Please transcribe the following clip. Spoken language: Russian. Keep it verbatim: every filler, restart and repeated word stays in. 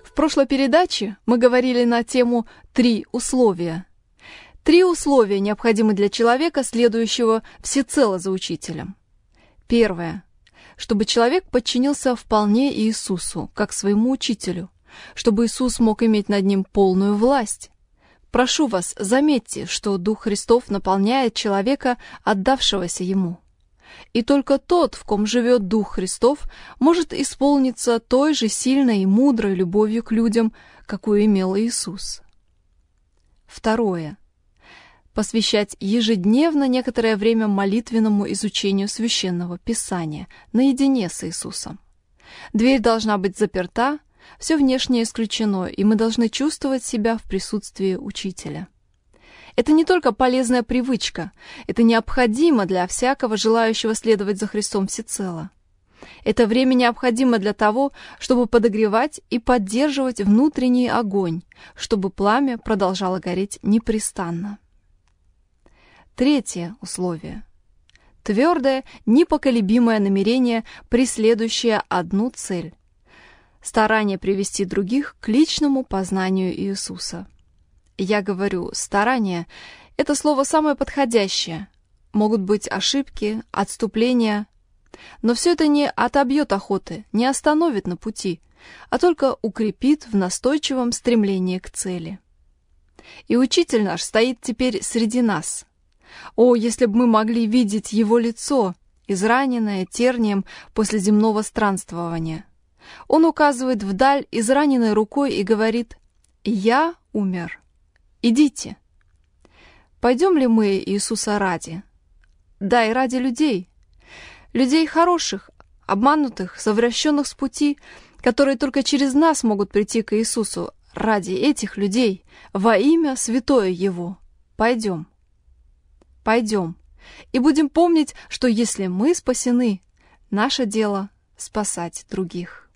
В прошлой передаче мы говорили на тему «Три условия». Три условия необходимы для человека, следующего всецело за учителем. Первое. Чтобы человек подчинился вполне Иисусу, как своему учителю, чтобы Иисус мог иметь над ним полную власть. Прошу вас, заметьте, что Дух Христов наполняет человека, отдавшегося Ему. И только тот, в ком живет Дух Христов, может исполниться той же сильной и мудрой любовью к людям, какую имел Иисус. Второе. Посвящать ежедневно некоторое время молитвенному изучению Священного Писания наедине с Иисусом. Дверь должна быть заперта, все внешнее исключено, и мы должны чувствовать себя в присутствии Учителя. Это не только полезная привычка, это необходимо для всякого желающего следовать за Христом всецело. Это время необходимо для того, чтобы подогревать и поддерживать внутренний огонь, чтобы пламя продолжало гореть непрестанно. Третье условие. Твердое, непоколебимое намерение, преследующее одну цель – старание привести других к личному познанию Иисуса. Я говорю «старание» – это слово самое подходящее. Могут быть ошибки, отступления, но все это не отобьет охоты, не остановит на пути, а только укрепит в настойчивом стремлении к цели. И Учитель наш стоит теперь среди нас. О, если бы мы могли видеть Его лицо, израненное тернием после земного странствования! Он указывает вдаль израненной рукой и говорит: «Я умер. Идите». Пойдем ли мы Иисуса ради? Да, и ради людей. Людей хороших, обманутых, совращенных с пути, которые только через нас могут прийти к Иисусу. Ради этих людей, во имя святое Его. Пойдем. Пойдем. И будем помнить, что если мы спасены, наше дело — спасать других.